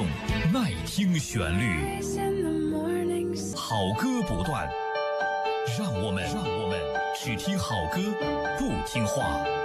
动，耐听旋律，好歌不断，让我们只听好歌，不听话。